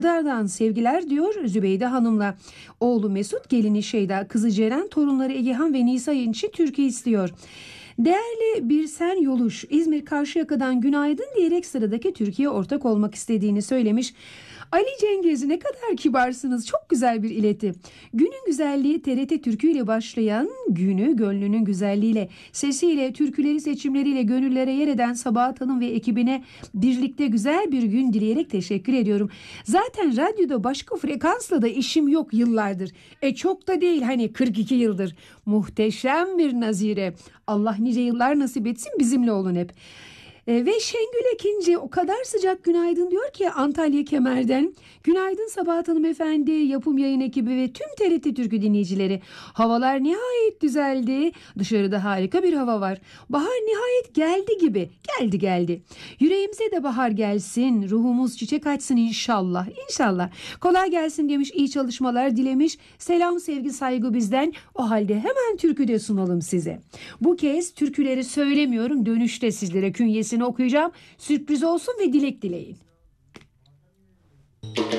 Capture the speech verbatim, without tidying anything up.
Dardan sevgiler diyor Zübeyde Hanım'la. Oğlu Mesut, gelini Şeyda, kızı Ceren, torunları Egehan ve Nisa için Türkiye istiyor. Değerli Birsen Yoluş, İzmir Karşıyaka'dan günaydın diyerek sıradaki Türkiye ortak olmak istediğini söylemiş. Ali Cengiz, ne kadar kibarsınız, çok güzel bir ileti. Günün güzelliği T R T Türkü ile başlayan günü gönlünün güzelliğiyle, sesiyle, türküleri, seçimleriyle gönüllere yer eden Sabahat Hanım ve ekibine birlikte güzel bir gün dileyerek teşekkür ediyorum. Zaten radyoda başka frekansla da işim yok yıllardır. E çok da değil, hani kırk iki yıldır. Muhteşem bir nazire. Allah nice yıllar nasip etsin, bizimle olun hep. E, ve Şengül Ekinci o kadar sıcak günaydın diyor ki Antalya Kemer'den. Günaydın Sabahat Hanımefendi, yapım yayın ekibi ve tüm T R T Türkü dinleyicileri. Havalar nihayet düzeldi. Dışarıda harika bir hava var. Bahar nihayet geldi gibi. Geldi geldi. Yüreğimize de bahar gelsin. Ruhumuz çiçek açsın inşallah. İnşallah. Kolay gelsin demiş. İyi çalışmalar dilemiş. Selam, sevgi, saygı bizden. O halde hemen türkü de sunalım size. Bu kez türküleri söylemiyorum. Dönüşte sizlere künyesini okuyacağım. Sürpriz olsun ve dilek dileyin.